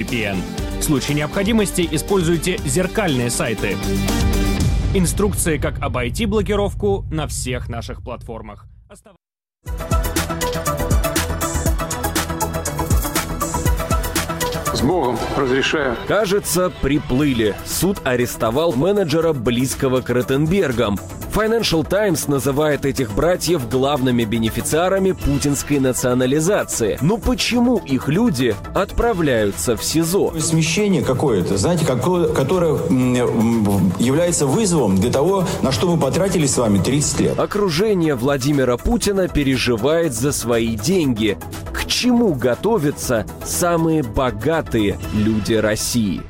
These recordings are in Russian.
VPN. В случае необходимости используйте зеркальные сайты. Инструкции, как обойти блокировку на всех наших платформах. С Богом, разрешаю. Кажется, приплыли. Суд арестовал менеджера, близкого к Ротенбергам. Financial Times называет этих братьев главными бенефициарами путинской национализации. Но почему их люди отправляются в СИЗО? Смещение какое-то, знаете, которое является вызовом для того, на что мы потратили с вами 30 лет. Окружение Владимира Путина переживает за свои деньги. К чему готовятся самые богатые люди России?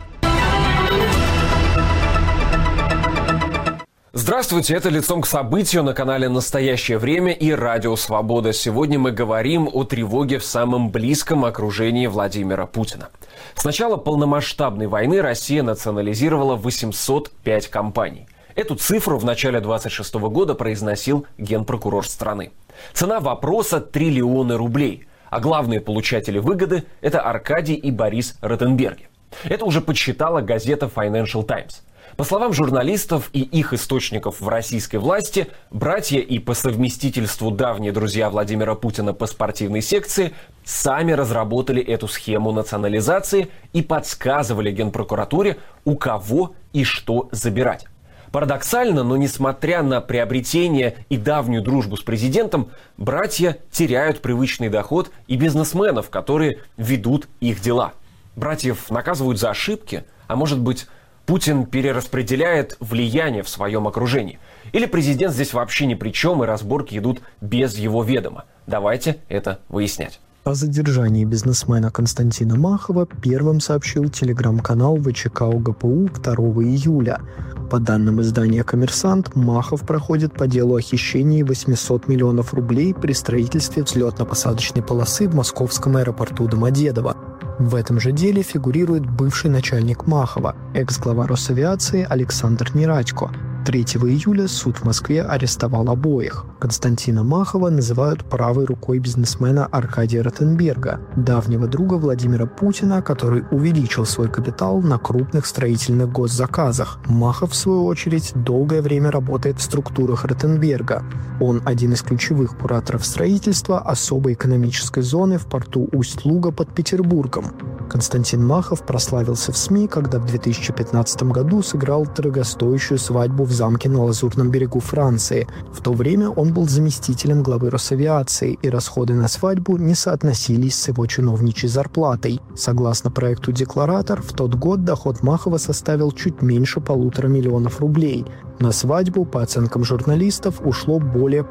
Здравствуйте, это «Лицом к событию» на канале «Настоящее время» и «Радио Свобода». Сегодня мы говорим о тревоге в самом близком окружении Владимира Путина. С начала полномасштабной войны Россия национализировала 805 компаний. Эту цифру в начале 2026 года произносил генпрокурор страны. Цена вопроса – триллионы рублей. А главные получатели выгоды – это Аркадий и Борис Ротенберги. Это уже подсчитала газета Financial Times. По словам журналистов и их источников в российской власти, братья и по совместительству давние друзья Владимира Путина по спортивной секции сами разработали эту схему национализации и подсказывали Генпрокуратуре, у кого и что забирать. Парадоксально, но несмотря на приобретение и давнюю дружбу с президентом, братья теряют привычный доход и бизнесменов, которые ведут их дела. Братьев наказывают за ошибки, а может быть, Путин перераспределяет влияние в своем окружении. Или президент здесь вообще ни при чем, и разборки идут без его ведома. Давайте это выяснять. О задержании бизнесмена Константина Махова первым сообщил телеграм-канал ВЧК ОГПУ 2 июля. По данным издания «Коммерсант», Махов проходит по делу о хищении 800 миллионов рублей при строительстве взлетно-посадочной полосы в московском аэропорту Домодедово. В этом же деле фигурирует бывший начальник Махова, экс-глава Росавиации Александр Нерадько. 3 июля суд в Москве арестовал обоих. Константина Махова называют правой рукой бизнесмена Аркадия Ротенберга, давнего друга Владимира Путина, который увеличил свой капитал на крупных строительных госзаказах. Махов, в свою очередь, долгое время работает в структурах Ротенберга. Он один из ключевых кураторов строительства особой экономической зоны в порту Усть-Луга под Петербургом. Константин Махов прославился в СМИ, когда в 2015 году сыграл дорогостоящую свадьбу в замке на Лазурном берегу Франции. В то время он был заместителем главы Росавиации, и расходы на свадьбу не соотносились с его чиновничьей зарплатой. Согласно проекту «Декларатор», в тот год доход Махова составил чуть меньше 1,5 миллиона рублей. На свадьбу, по оценкам журналистов, ушло более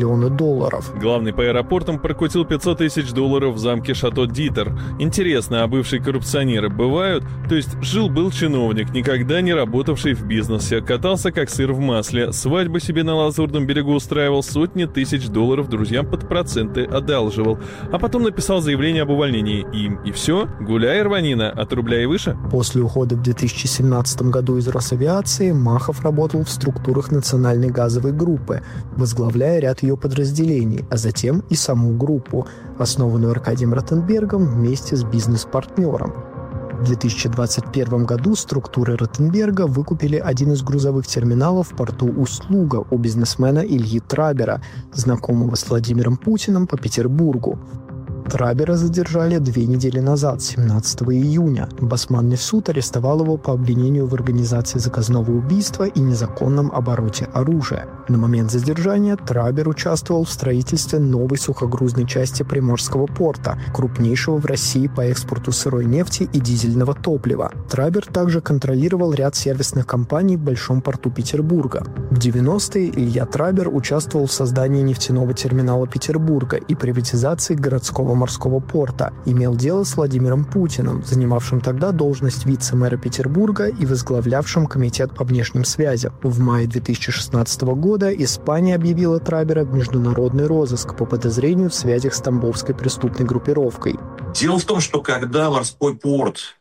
$500 000. Главный по аэропортам прокутил $500 тысяч в замке Шато Дитер. Интересно, а бывшие коррупционеры бывают? То есть жил-был чиновник, никогда не работавший в бизнесе, катался как сыр в масле, свадьбу себе на Лазурном берегу устраивал, сотни тысяч долларов друзьям под проценты одалживал. А потом написал заявление об увольнении им. И все? Гуляй, рванина, от рубля и выше? После ухода в 2017 году из Росавиации Махов работал в структурах национальной газовой группы, возглавляя ряд ее подразделений, а затем и саму группу, основанную Аркадием Ротенбергом вместе с бизнес-партнером. В 2021 году структуры Ротенберга выкупили один из грузовых терминалов в порту Усть-Луга у бизнесмена Ильи Трабера, знакомого с Владимиром Путиным по Петербургу. Трабера задержали 2 недели назад, 17 июня. Басманный суд арестовал его по обвинению в организации заказного убийства и незаконном обороте оружия. На момент задержания Трабер участвовал в строительстве новой сухогрузной части Приморского порта, крупнейшего в России по экспорту сырой нефти и дизельного топлива. Трабер также контролировал ряд сервисных компаний в Большом порту Петербурга. В 90-е Илья Трабер участвовал в создании нефтяного терминала Петербурга и приватизации городского морского порта, имел дело с Владимиром Путиным, занимавшим тогда должность вице-мэра Петербурга и возглавлявшим комитет по внешним связям. В мае 2016 года Испания объявила Трабера в международный розыск по подозрению в связях с тамбовской преступной группировкой. Дело в том, что когда морской порт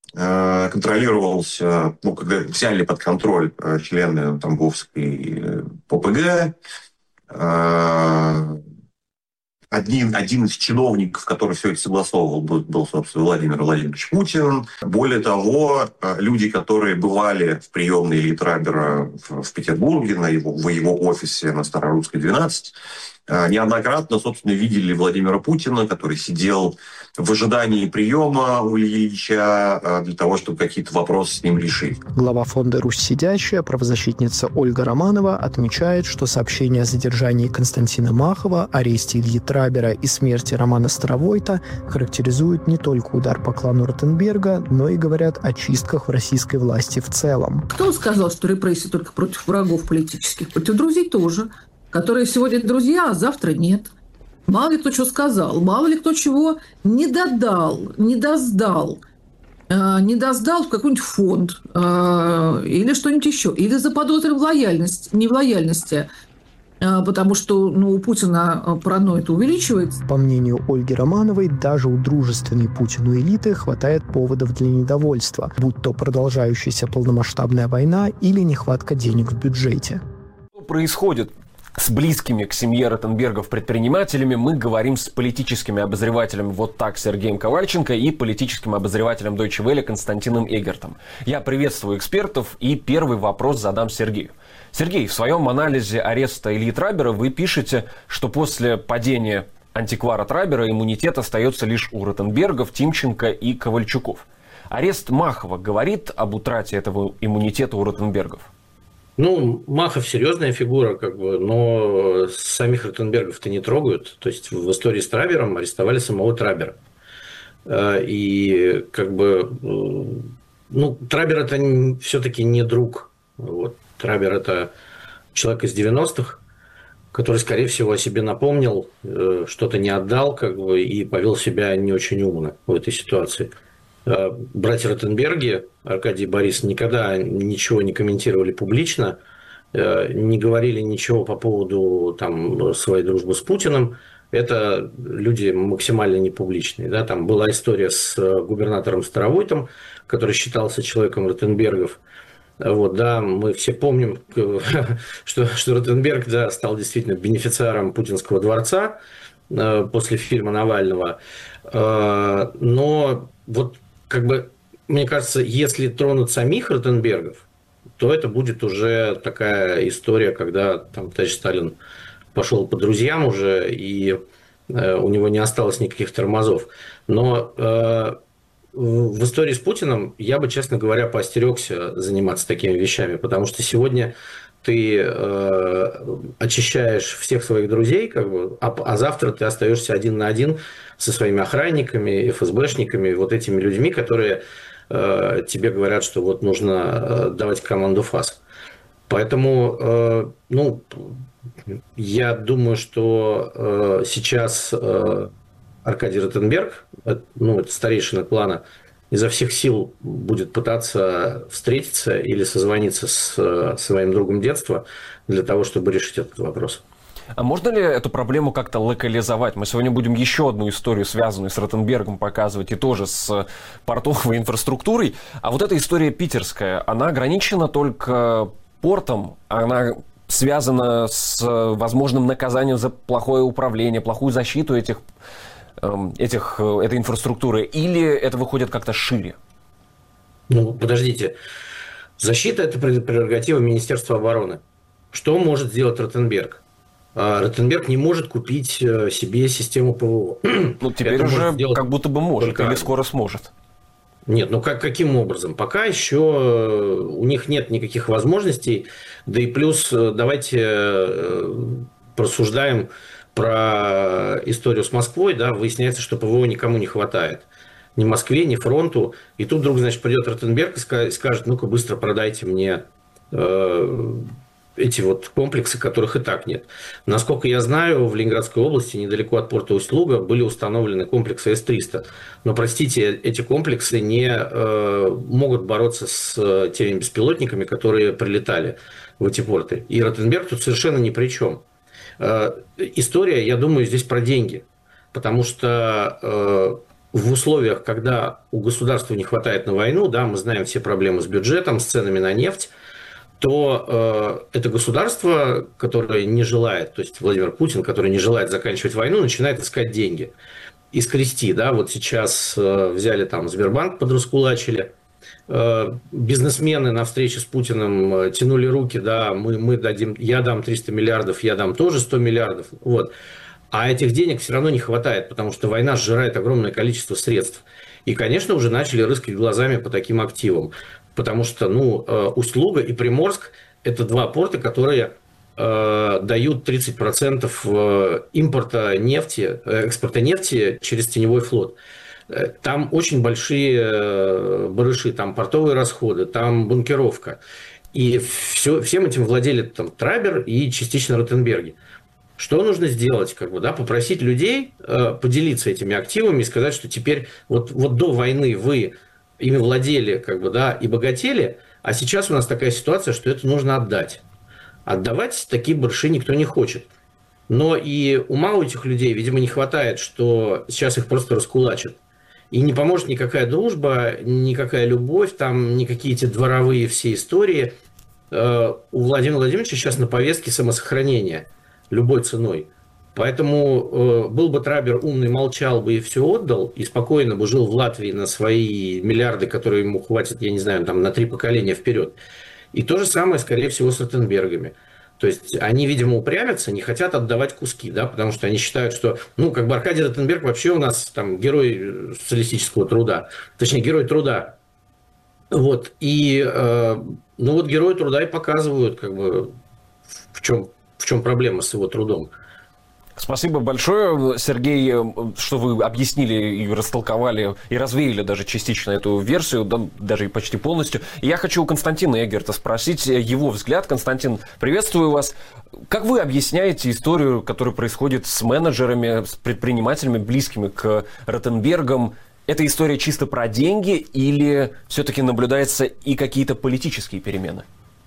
контролировался, когда взяли под контроль члены Тамбовской ППГ, один из чиновников, который все это согласовывал, был, собственно, Владимир Владимирович Путин. Более того, люди, которые бывали в приемной Ильи Трабера в Петербурге, в его офисе на Старорусской, 12, неоднократно, собственно, видели Владимира Путина, который сидел в ожидании приема у Ильи Ильича для того, чтобы какие-то вопросы с ним решить. Глава фонда «Русь сидящая», правозащитница Ольга Романова, отмечает, что сообщение о задержании Константина Махова, аресте Ильи Трабера и смерти Романа Старовойта характеризуют не только удар по клану Ротенберга, но и говорят о чистках в российской власти в целом. Кто сказал, что репрессии только против врагов политических? Против друзей тоже, которые сегодня друзья, а завтра нет. Мало ли кто что сказал, мало ли кто чего не додал, не доздал в какой-нибудь фонд или что-нибудь еще, или заподозрил не в лояльности, потому что у Путина паранойя увеличивается. По мнению Ольги Романовой, даже у дружественной Путину элиты хватает поводов для недовольства, будь то продолжающаяся полномасштабная война или нехватка денег в бюджете. Что происходит с близкими к семье Ротенбергов предпринимателями, мы говорим с политическими обозревателем «Вот так» Сергеем Ковальченко и политическим обозревателем Deutsche Welle Константином Эгертом. Я приветствую экспертов и первый вопрос задам Сергею. Сергей, в своем анализе ареста Ильи Трабера вы пишете, что после падения антиквара Трабера иммунитет остается лишь у Ротенбергов, Тимченко и Ковальчуков. Арест Махова говорит об утрате этого иммунитета у Ротенбергов? Махов серьезная фигура, но самих Ротенбергов-то не трогают. То есть в истории с Трабером арестовали самого Трабера. И Трабер это все-таки не друг. Трабер это человек из 90-х, который, скорее всего, о себе напомнил, что-то не отдал, и повел себя не очень умно в этой ситуации. Братья Ротенберги, Аркадий и Борис, никогда ничего не комментировали публично, не говорили ничего по поводу своей дружбы с Путиным. Это люди максимально непубличные. Да? Там была история с губернатором Старовойтом, который считался человеком Ротенбергов. Мы все помним, что Ротенберг стал действительно бенефициаром Путинского дворца после фильма Навального. Но мне кажется, если тронут самих Ротенбергов, то это будет уже такая история, когда товарищ Сталин пошел по друзьям уже, и у него не осталось никаких тормозов. Но в истории с Путиным я бы, честно говоря, поостерегся заниматься такими вещами, потому что сегодня ты очищаешь всех своих друзей, а завтра ты остаешься один на один со своими охранниками, ФСБшниками, этими людьми, которые тебе говорят, что нужно давать команду ФАС. Поэтому, я думаю, что сейчас Аркадий Ротенберг, это старейшина клана, изо всех сил будет пытаться встретиться или созвониться с своим другом детства для того, чтобы решить этот вопрос. А можно ли эту проблему как-то локализовать? Мы сегодня будем еще одну историю, связанную с Ротенбергом, показывать, и тоже с портовой инфраструктурой. А эта история питерская, она ограничена только портом, она связана с возможным наказанием за плохое управление, плохую защиту этой инфраструктуры, или это выходит как-то шире? Подождите. Защита – это прерогатива Министерства обороны. Что может сделать Ротенберг? Ротенберг не может купить себе систему ПВО. Теперь это уже как будто бы может, или скоро сможет. Нет, каким образом? Пока еще у них нет никаких возможностей. Да и плюс давайте просуждаем про историю с Москвой. Да, выясняется, что ПВО никому не хватает. Ни Москве, ни фронту. И тут вдруг, придет Ротенберг и скажет: ну-ка, быстро продайте мне эти комплексы, которых и так нет. Насколько я знаю, в Ленинградской области, недалеко от порта Усть-Луга, были установлены комплексы С-300. Но, простите, эти комплексы не могут бороться с теми беспилотниками, которые прилетали в эти порты. И Ротенберг тут совершенно ни при чем. История, я думаю, здесь про деньги. Потому что в условиях, когда у государства не хватает на войну, да, мы знаем все проблемы с бюджетом, с ценами на нефть, то это государство, которое не желает, то есть Владимир Путин, который не желает заканчивать войну, начинает искать деньги и скрести. Да? Вот сейчас взяли там Сбербанк, подраскулачили. Бизнесмены на встрече с Путиным тянули руки, да, мы дадим, я дам 300 миллиардов, я дам тоже 100 миллиардов. Вот. А этих денег все равно не хватает, потому что война сжирает огромное количество средств. И, конечно, уже начали рыскать глазами по таким активам. Потому что, Усть-Луга и Приморск – это два порта, которые дают 30% импорта нефти, экспорта нефти через теневой флот. Там очень большие барыши, там портовые расходы, там бункеровка. И всем этим владели там Трабер и частично Ротенберги. Что нужно сделать? Попросить людей поделиться этими активами и сказать, что теперь вот до войны вы ими владели и богатели, а сейчас у нас такая ситуация, что это нужно отдать. Отдавать такие барыши никто не хочет. Но и ума у этих людей, видимо, не хватает, что сейчас их просто раскулачат. И не поможет никакая дружба, никакая любовь, там никакие эти дворовые все истории. У Владимира Владимировича сейчас на повестке самосохранение любой ценой. Поэтому был бы Трабер умный, молчал бы и все отдал, и спокойно бы жил в Латвии на свои миллиарды, которые ему хватит, я не знаю, там на 3 поколения вперед. И то же самое, скорее всего, с Ротенбергами. То есть они, видимо, упрямятся, не хотят отдавать куски, да, потому что они считают, что, Аркадий Ротенберг вообще у нас там герой социалистического труда, точнее, герой труда. Вот, и, герои труда и показывают, в чем проблема с его трудом. Спасибо большое, Сергей, что вы объяснили и растолковали, и развеяли даже частично эту версию, даже и почти полностью. И я хочу у Константина Эггерта спросить его взгляд. Константин, приветствую вас. Как вы объясняете историю, которая происходит с менеджерами, с предпринимателями, близкими к Ротенбергам? Это история чисто про деньги или все-таки наблюдаются и какие-то политические перемены?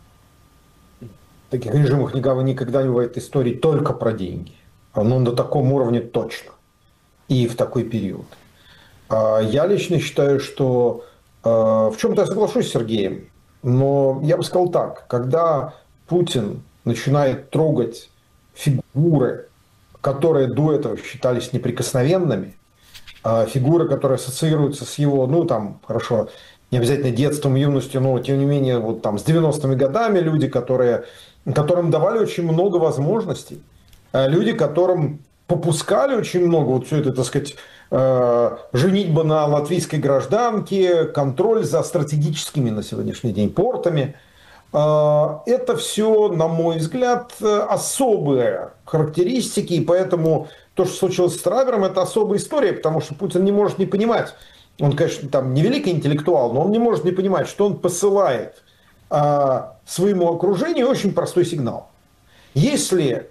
В таких режимах никогда не бывает истории только про деньги. Но на таком уровне точно. И в такой период. Я лично считаю, что в чем-то я соглашусь с Сергеем. Но я бы сказал так. Когда Путин начинает трогать фигуры, которые до этого считались неприкосновенными, фигуры, которые ассоциируются с его, хорошо, не обязательно детством, юностью, но тем не менее, с 90-ми годами люди, которым давали очень много возможностей, люди, которым попускали очень много, все это, женитьба на латвийской гражданке, контроль за стратегическими на сегодняшний день портами. Это все, на мой взгляд, особые характеристики, и поэтому то, что случилось с Трабером, это особая история, потому что Путин не может не понимать, он, конечно, там не великий интеллектуал, но он не может не понимать, что он посылает своему окружению очень простой сигнал. Если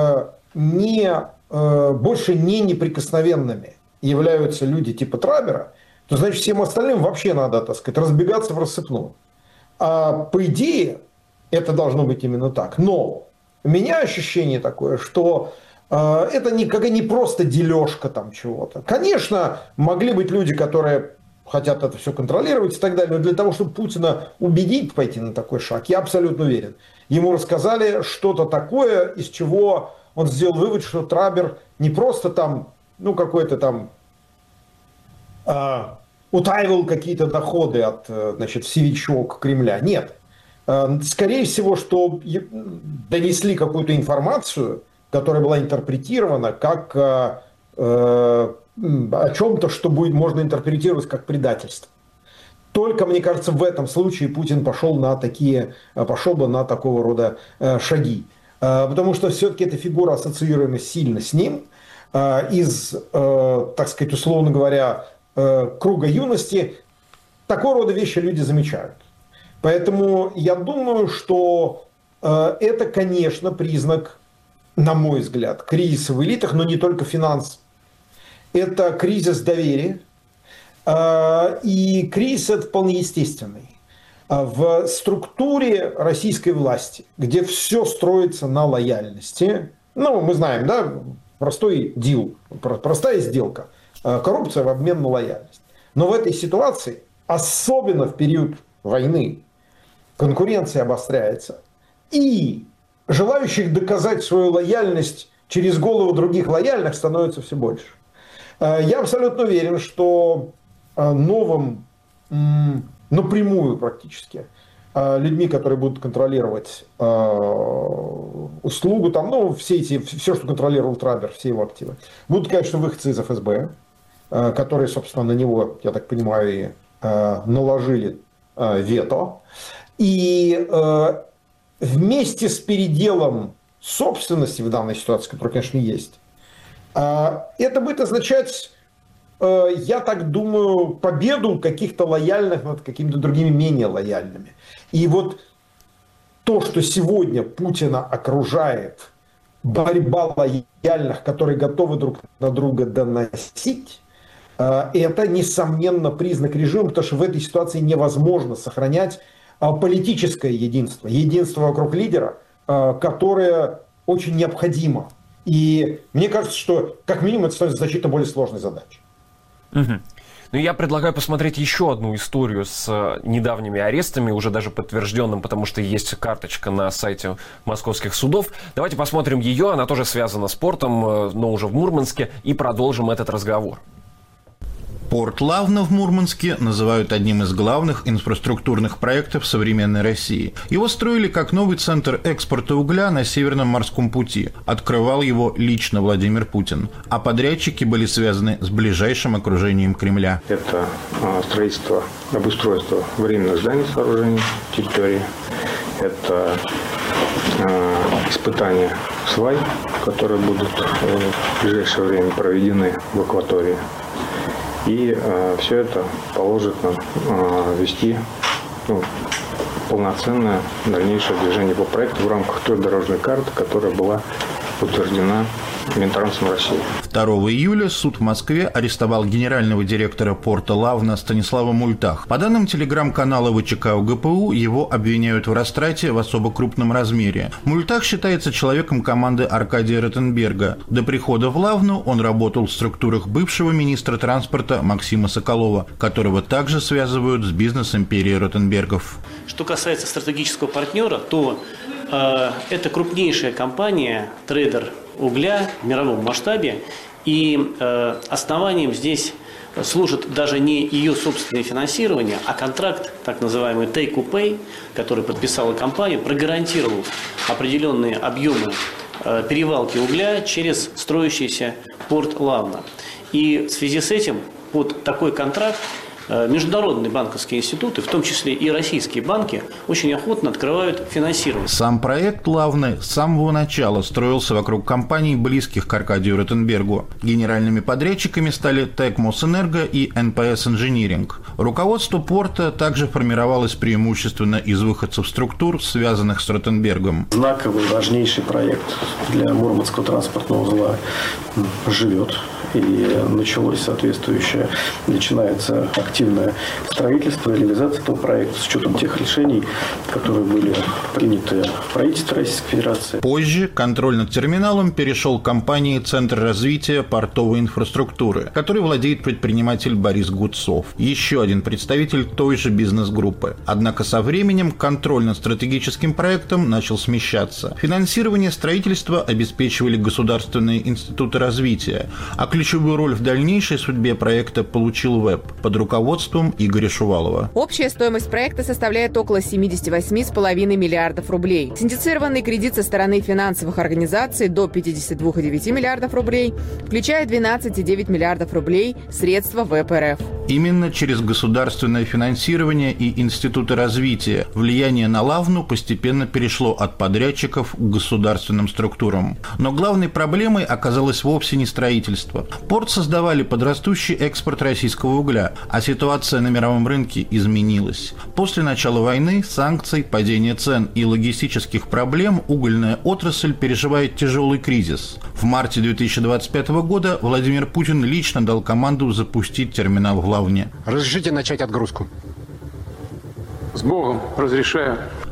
больше не неприкосновенными являются люди типа Трабера, то значит всем остальным вообще надо, разбегаться в рассыпную. По идее, это должно быть именно так. Но у меня ощущение такое, что это не просто дележка там чего-то. Конечно, могли быть люди, которые хотят это все контролировать и так далее, но для того, чтобы Путина убедить пойти на такой шаг, я абсолютно уверен. Ему рассказали что-то такое, из чего он сделал вывод, что Трабер не просто утаивал какие-то доходы от, всевичок Кремля. Нет. Скорее всего, что донесли какую-то информацию, которая была интерпретирована как о чем-то, что можно интерпретировать как предательство. Только, мне кажется, в этом случае Путин пошел бы на такого рода шаги. Потому что все-таки эта фигура ассоциируема сильно с ним. Из, условно говоря, круга юности такого рода вещи люди замечают. Поэтому я думаю, что это, конечно, признак, на мой взгляд, кризиса в элитах, но не только финансов. Это кризис доверия. И кризис этот вполне естественный. В структуре российской власти, где все строится на лояльности, мы знаем, да, простой дил, простая сделка, коррупция в обмен на лояльность. Но в этой ситуации, особенно в период войны, конкуренция обостряется, и желающих доказать свою лояльность через голову других лояльных становится все больше. Я абсолютно уверен, что новым, напрямую практически, людьми, которые будут контролировать услугу, все, что контролировал Трабер, все его активы, будут, конечно, выходцы из ФСБ, которые, собственно, на него, я так понимаю, и наложили вето. И вместе с переделом собственности в данной ситуации, которая, конечно, есть, это будет означать, я так думаю, победу каких-то лояльных над какими-то другими менее лояльными. И вот то, что сегодня Путина окружает борьба лояльных, которые готовы друг на друга доносить, это, несомненно, признак режима, потому что в этой ситуации невозможно сохранять политическое единство, единство вокруг лидера, которое очень необходимо. И мне кажется, что, как минимум, это становится значительно более сложной задачей. Угу. Ну, я предлагаю посмотреть еще одну историю с недавними арестами, уже даже подтвержденным, потому что есть карточка на сайте московских судов. Давайте посмотрим ее, она тоже связана с спортом, но уже в Мурманске, и продолжим этот разговор. Порт Лавна в Мурманске называют одним из главных инфраструктурных проектов современной России. Его строили как новый центр экспорта угля на Северном морском пути. Открывал его лично Владимир Путин. А подрядчики были связаны с ближайшим окружением Кремля. Это строительство, обустройство временных зданий, сооружений, территории. Это испытания свай, которые будут в ближайшее время проведены в акватории. И все это положит нам вести полноценное дальнейшее движение по проекту в рамках той дорожной карты, которая была утверждена Минтрансом России. 2 июля суд в Москве арестовал генерального директора порта Лавна Станислава Мультах. По данным телеграм-канала ВЧК УГПУ, его обвиняют в растрате в особо крупном размере. Мультах считается человеком команды Аркадия Ротенберга. До прихода в Лавну он работал в структурах бывшего министра транспорта Максима Соколова, которого также связывают с бизнес-империей Ротенбергов. Что касается стратегического партнера, то это крупнейшая компания, трейдер угля в мировом масштабе, и основанием здесь служит даже не ее собственное финансирование, а контракт, так называемый take-or-pay, который подписала компания, прогарантировал определенные объемы перевалки угля через строящийся порт Лавна. И в связи с этим под такой контракт международные банковские институты, в том числе и российские банки, очень охотно открывают финансирование. Сам проект Лавны с самого начала строился вокруг компаний, близких к Аркадию Ротенбергу. Генеральными подрядчиками стали ТЭК Мосэнерго и НПС Инжиниринг. Руководство порта также формировалось преимущественно из выходцев структур, связанных с Ротенбергом. Знаковый, важнейший проект для Мурманского транспортного узла живет. И началось начинается активное строительство и реализация этого проекта с учетом тех решений, которые были приняты в правительстве Российской Федерации. Позже контроль над терминалом перешел к компании «Центр развития портовой инфраструктуры», которой владеет предприниматель Борис Гудцов, еще один представитель той же бизнес-группы. Однако со временем контроль над стратегическим проектом начал смещаться. Финансирование строительства обеспечивали государственные институты развития, а ключевую роль в дальнейшей судьбе проекта получил ВЭБ под руководством Игоря Шувалова. Общая стоимость проекта составляет около 78,5 миллиардов рублей. Синдицированный кредит со стороны финансовых организаций до 52,9 миллиардов рублей, включая 12,9 миллиардов рублей средства ВЭБ РФ. Именно через государственное финансирование и институты развития влияние на Лавну постепенно перешло от подрядчиков к государственным структурам. Но главной проблемой оказалось вовсе не строительство. Порт создавали под растущий экспорт российского угля, а ситуация на мировом рынке изменилась. После начала войны, санкций, падения цен и логистических проблем угольная отрасль переживает тяжелый кризис. В марте 2025 года Владимир Путин лично дал команду запустить терминал в Лавне. Разрешите начать отгрузку. С Богом, разрешаю.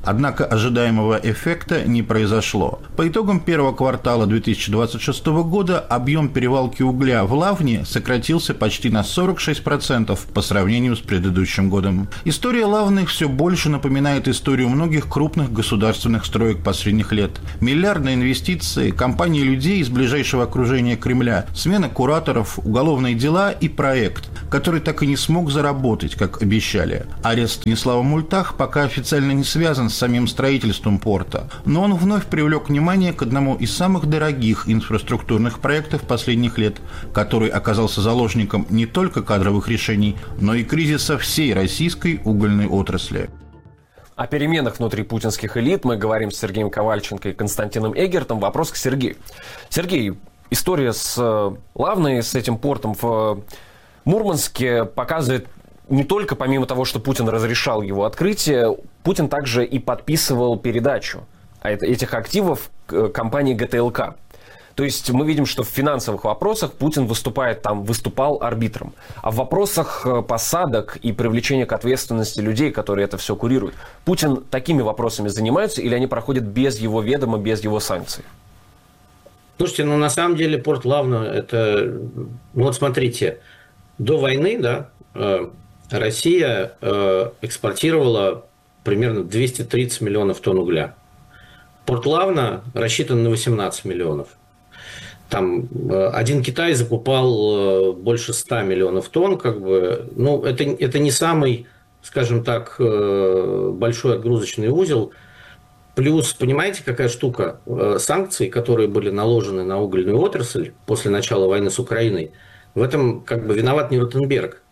Однако ожидаемого эффекта не произошло. По итогам первого квартала 2026 года объем перевалки угля в Лавне сократился почти на 46% по сравнению с предыдущим годом. История Лавны все больше напоминает историю многих крупных государственных строек последних лет. Миллиардные инвестиции, компании людей из ближайшего окружения Кремля, смена кураторов, уголовные дела и проект, который так и не смог заработать, как обещали. Арест Станислава Мультах пока официально не связан с самим строительством порта, но он вновь привлек внимание к одному из самых дорогих инфраструктурных проектов последних лет, который оказался заложником не только кадровых решений, но и кризиса всей российской угольной отрасли. О переменах внутри путинских элит мы говорим с Сергеем Ковальченко и Константином Эгертом. Вопрос к Сергею. Сергей, история с Лавной, с этим портом в Мурманске показывает не только, помимо того, что Путин разрешал его открытие, Путин также и подписывал передачу этих активов компании ГТЛК. То есть мы видим, что в финансовых вопросах Путин выступал арбитром. А в вопросах посадок и привлечения к ответственности людей, которые это все курируют, Путин такими вопросами занимается или они проходят без его ведома, без его санкций? Слушайте, на самом деле порт Лавна, это... Вот смотрите, до войны, да, Россия экспортировала примерно 230 миллионов тонн угля. Порт Лавна рассчитан на 18 миллионов. Там один Китай закупал больше 100 миллионов тонн. Это не самый, скажем так, большой отгрузочный узел. Плюс, понимаете, какая штука? Санкции, которые были наложены на угольную отрасль после начала войны с Украиной, в этом виноват не Ротенберг.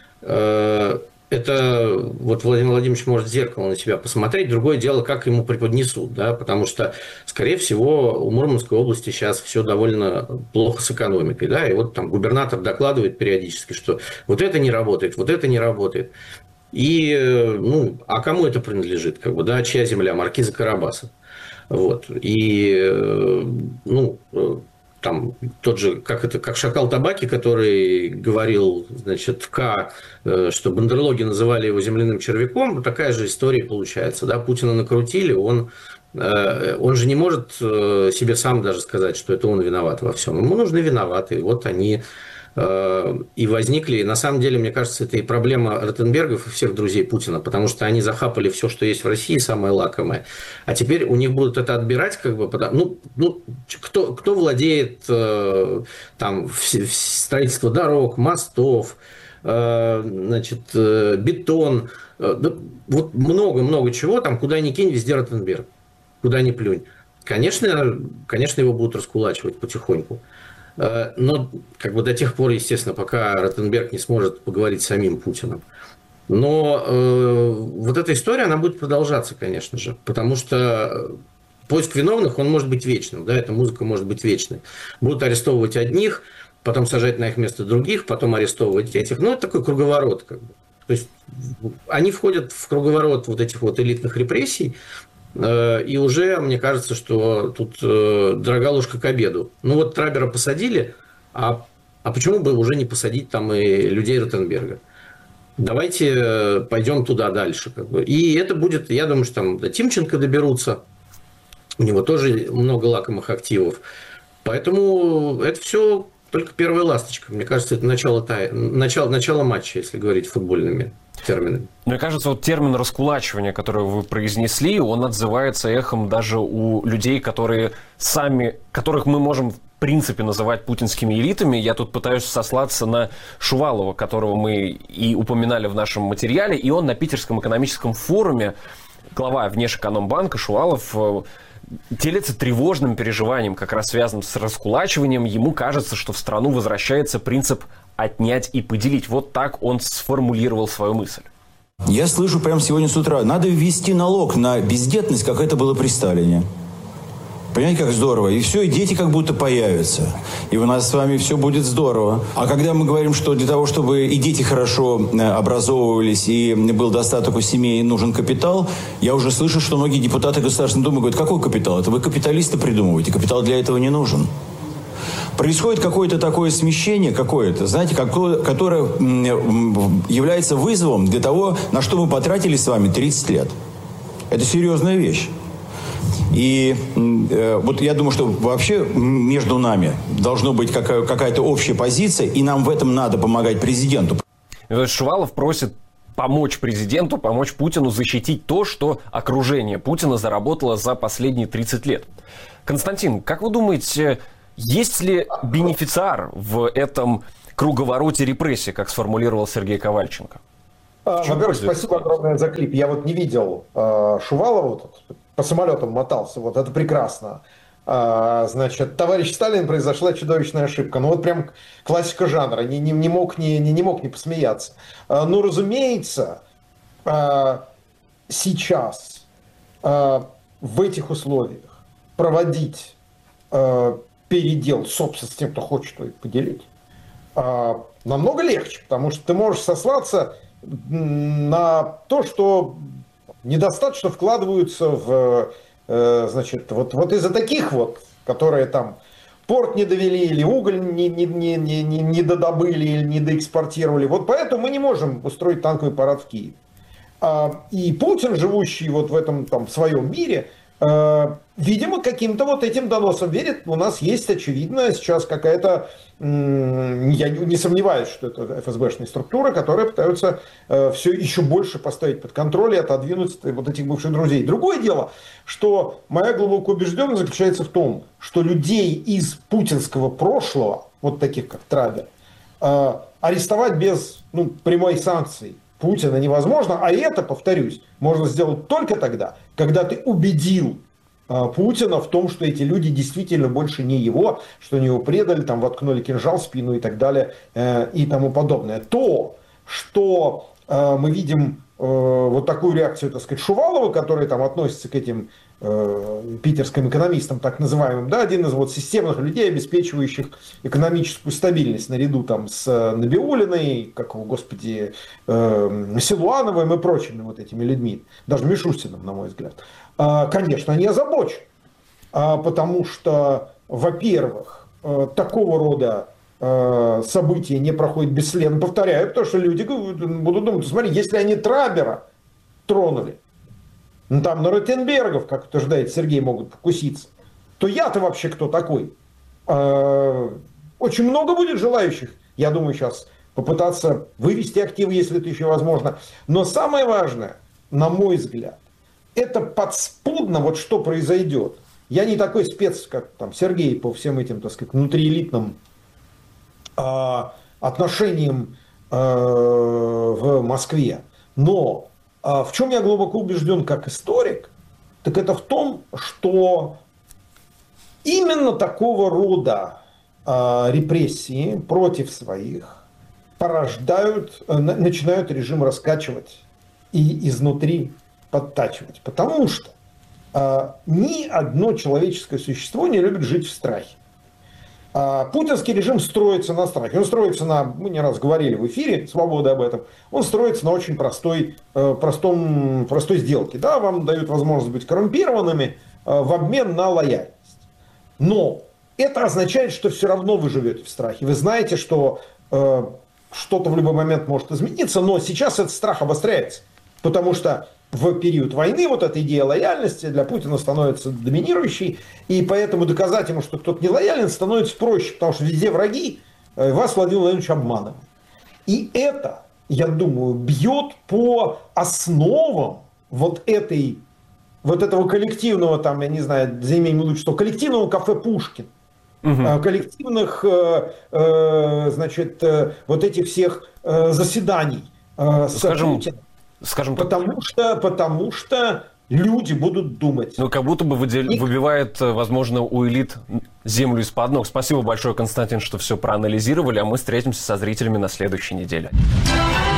Это вот Владимир Владимирович может в зеркало на себя посмотреть. Другое дело, как ему преподнесут. Да? Потому что, скорее всего, у Мурманской области сейчас все довольно плохо с экономикой. Да? И вот там губернатор докладывает периодически, что вот это не работает, вот это не работает. И, а кому это принадлежит? Чья земля? Маркиза Карабаса. Вот. И, там тот же, как Шакал Табаки, который говорил, что бандерлоги называли его земляным червяком, такая же история получается. Да? Путина накрутили, он же не может себе сам даже сказать, что это он виноват во всем. Ему нужны виноватые. Вот они и возникли. И на самом деле, мне кажется, это и проблема Ротенбергов и всех друзей Путина, потому что они захапали все, что есть в России, самое лакомое. А теперь у них будут это отбирать, кто владеет строительство дорог, мостов, бетон, вот много-много чего, куда ни кинь, везде Ротенберг, куда ни плюнь. Конечно, его будут раскулачивать потихоньку. Но до тех пор, естественно, пока Ротенберг не сможет поговорить с самим Путиным. Но вот эта история, она будет продолжаться, конечно же, потому что поиск виновных, он может быть вечным, да, эта музыка может быть вечной. Будут арестовывать одних, потом сажать на их место других, потом арестовывать этих. Это такой круговорот. То есть они входят в круговорот вот этих вот элитных репрессий, и уже, мне кажется, что тут дорога ложка к обеду. Трабера посадили, а почему бы уже не посадить там и людей Ротенберга? Давайте пойдем туда дальше. И это будет, я думаю, что там до Тимченко доберутся. У него тоже много лакомых активов. Поэтому это все только первая ласточка. Мне кажется, это начало матча, если говорить футбольными терминами. Мне кажется, термин раскулачивания, который вы произнесли, он отзывается эхом даже у людей, которых мы можем в принципе называть путинскими элитами. Я тут пытаюсь сослаться на Шувалова, которого мы и упоминали в нашем материале, и он на Питерском экономическом форуме, глава Внешэкономбанка Шувалов, делится тревожным переживанием, как раз связанным с раскулачиванием. Ему кажется, что в страну возвращается принцип «отнять и поделить». Вот так он сформулировал свою мысль. Я слышу прямо сегодня с утра, надо ввести налог на бездетность, как это было при Сталине. Понимаете, как здорово? И все, и дети как будто появятся. И у нас с вами все будет здорово. А когда мы говорим, что для того, чтобы и дети хорошо образовывались, и был достаток у семей, нужен капитал, я уже слышу, что многие депутаты Государственной Думы говорят, какой капитал? Это вы капиталисты придумываете, капитал для этого не нужен. Происходит какое-то такое смещение, знаете, которое является вызовом для того, на что мы потратили с вами 30 лет. Это серьезная вещь. И вот я думаю, что вообще между нами должна быть какая-то общая позиция, и нам в этом надо помогать президенту. Шувалов просит помочь президенту, помочь Путину защитить то, что окружение Путина заработало за последние 30 лет. Константин, как вы думаете, есть ли бенефициар в этом круговороте репрессий, как сформулировал Сергей Ковальченко? Во-первых, спасибо огромное за клип. Я вот не видел Шувалова, по самолетам мотался, вот это прекрасно. Значит, товарищ Сталин, произошла чудовищная ошибка. Ну вот прям классика жанра, не мог не посмеяться. Ну, разумеется, сейчас в этих условиях проводить передел, собственно, с тем, кто хочет его поделить, намного легче, потому что ты можешь сослаться на то, что недостаточно вкладываются в, значит, вот из-за таких вот, которые там порт не довели, или уголь не додобыли, или не доэкспортировали. Вот поэтому мы не можем устроить танковый парад в Киеве. И Путин, живущий вот в этом там своем мире, видимо, каким-то вот этим доносом верит. У нас есть, очевидно, сейчас какая-то, я не сомневаюсь, что это ФСБшные структуры, которые пытаются все еще больше поставить под контроль и отодвинуть вот этих бывших друзей. Другое дело, что моя глубокая убежденность заключается в том, что людей из путинского прошлого, вот таких как Трабер, арестовать без прямой санкции Путина невозможно, а это, повторюсь, можно сделать только тогда, когда ты убедил Путина в том, что эти люди действительно больше не его, что они его предали, там воткнули кинжал в спину и так далее и тому подобное. То, что мы видим вот такую реакцию, так сказать, Шувалова, который там относится к этим питерским экономистам, так называемым, да, один из вот системных людей, обеспечивающих экономическую стабильность наряду там с Набиуллиной, как его, господи, Силуановым и прочими вот этими людьми, даже Мишустиным, на мой взгляд. Конечно, они озабочены, потому что, во-первых, такого рода события не проходят бесследно. Повторяю, потому что люди будут думать, смотри, если они Трабера тронули, там на Ротенбергов, как утверждает Сергей, могут покуситься, то я-то вообще кто такой? Очень много будет желающих, я думаю, сейчас попытаться вывести активы, если это еще возможно. Но самое важное, на мой взгляд, это подспудно вот что произойдет. Я не такой спец, как там Сергей, по всем этим, так сказать, внутриэлитным отношениям в Москве. Но в чем я глубоко убежден как историк, так это в том, что именно такого рода репрессии против своих начинают режим раскачивать и изнутри подтачивать. Потому что ни одно человеческое существо не любит жить в страхе. Путинский режим строится на страхе. Он строится на, мы не раз говорили в эфире, «Свобода» об этом, он строится на очень простой сделке. Да, вам дают возможность быть коррумпированными в обмен на лояльность. Но это означает, что все равно вы живете в страхе. Вы знаете, что что-то в любой момент может измениться, но сейчас этот страх обостряется. Потому что в период войны вот эта идея лояльности для Путина становится доминирующей, и поэтому доказать ему, что кто-то не лоялен, становится проще, потому что везде враги, вас Владимир Владимирович обманывает. И это, я думаю, бьет по основам вот этого коллективного, там, я не знаю, за имеем в виду, что коллективного кафе «Пушкин», коллективных, значит, вот этих всех заседаний с Путиным. Скажем так. Потому что люди будут думать. Ну, как будто бы выбивает, возможно, у элит землю из-под ног. Спасибо большое, Константин, что все проанализировали, а мы встретимся со зрителями на следующей неделе.